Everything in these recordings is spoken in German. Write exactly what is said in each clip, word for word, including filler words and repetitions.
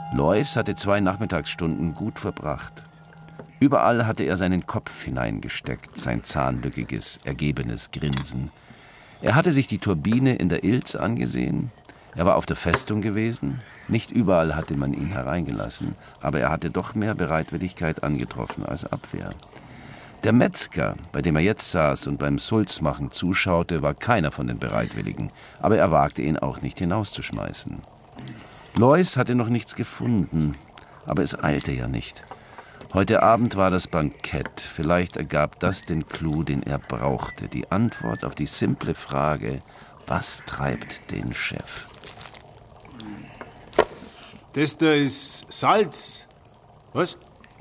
Lois hatte zwei Nachmittagsstunden gut verbracht. Überall hatte er seinen Kopf hineingesteckt, sein zahnlückiges, ergebenes Grinsen. Er hatte sich die Turbine in der Ilz angesehen. Er war auf der Festung gewesen. Nicht überall hatte man ihn hereingelassen, aber er hatte doch mehr Bereitwilligkeit angetroffen als Abwehr. Der Metzger, bei dem er jetzt saß und beim Sulzmachen zuschaute, war keiner von den Bereitwilligen, aber er wagte ihn auch nicht hinauszuschmeißen. Lois hatte noch nichts gefunden, aber es eilte ja nicht. Heute Abend war das Bankett. Vielleicht ergab das den Clou, den er brauchte. Die Antwort auf die simple Frage, was treibt den Chef? Das da ist Salz. Was?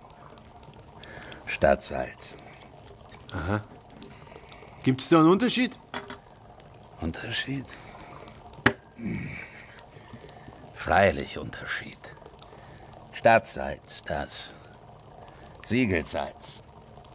Stadtsalz. Aha. Gibt's da einen Unterschied? Unterschied? Hm. Freilich Unterschied. Stadtsalz, das. Siegelsalz.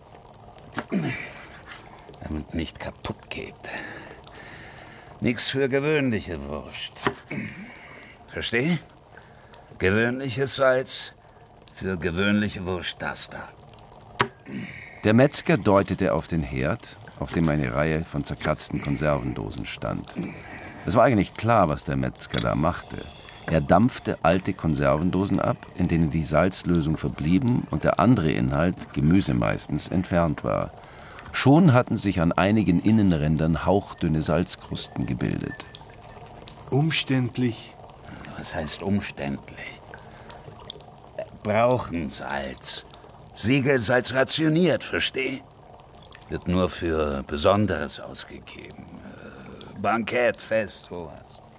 Damit nicht kaputt geht. Nix für gewöhnliche Wurst. Versteh? Gewöhnliches Salz für gewöhnliche Wurst, das da. Der Metzger deutete auf den Herd, auf dem eine Reihe von zerkratzten Konservendosen stand. Es war eigentlich klar, was der Metzger da machte. Er dampfte alte Konservendosen ab, in denen die Salzlösung verblieben und der andere Inhalt, Gemüse meistens, entfernt war. Schon hatten sich an einigen Innenrändern hauchdünne Salzkrusten gebildet. Umständlich. Was heißt umständlich? Brauchen Salz. Siegelsalz rationiert, versteh? Wird nur für Besonderes ausgegeben. Äh, Bankett, Fest, sowas.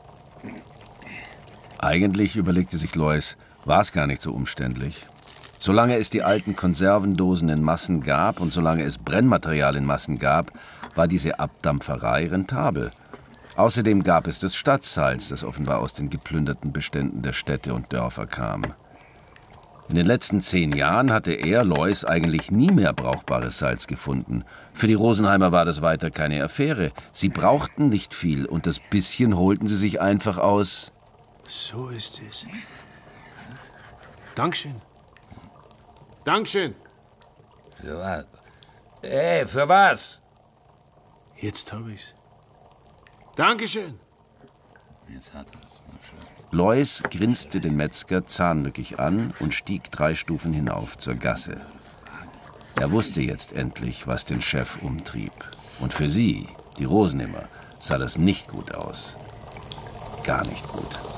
Eigentlich, überlegte sich Lois, war es gar nicht so umständlich. Solange es die alten Konservendosen in Massen gab und solange es Brennmaterial in Massen gab, war diese Abdampferei rentabel. Außerdem gab es das Stadtsalz, das offenbar aus den geplünderten Beständen der Städte und Dörfer kam. In den letzten zehn Jahren hatte er, Lois, eigentlich nie mehr brauchbares Salz gefunden. Für die Rosenheimer war das weiter keine Affäre. Sie brauchten nicht viel und das bisschen holten sie sich einfach aus. So ist es. Dankeschön. Dankeschön. Für was? Hey, für was? Jetzt hab ich's. Dankeschön. Jetzt hat er's. Lois grinste den Metzger zahnlückig an und stieg drei Stufen hinauf zur Gasse. Er wusste jetzt endlich, was den Chef umtrieb. Und für sie, die Rosenheimer, sah das nicht gut aus. Gar nicht gut.